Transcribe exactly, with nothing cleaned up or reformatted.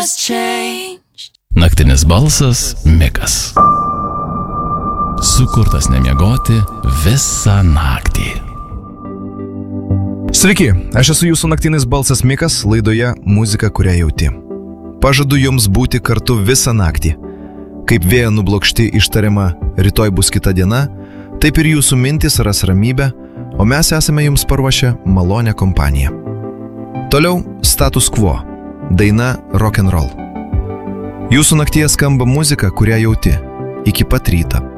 has changed. Naktinis balsas Mikas. Sukurtas nemiegoti visą naktį. Sveiki, aš esu jūsų naktinis balsas Mikas, laidoje Muzika, kurią jauti. Pažadu jums būti kartu visą naktį. Kaip vėja nublokšti ištariama rytoj bus kita diena, taip ir jūsų mintis ras ramybę, o mes esame jums paruošę malonę kompaniją. Toliau Status Quo, daina Rock'n'Roll. Jūsų naktyje skamba muzika, kurią jauti, iki pat ryto.